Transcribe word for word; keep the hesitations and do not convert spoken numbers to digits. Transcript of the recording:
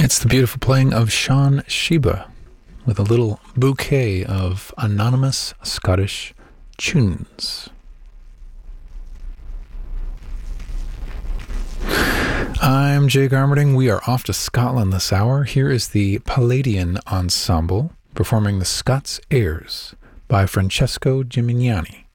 It's the beautiful playing of Sean Sheba with a little bouquet of anonymous Scottish tunes. I'm Jake Armerding. We are off to Scotland this hour. Here is the Palladian Ensemble performing the Scots Airs by Francesco Gimignani.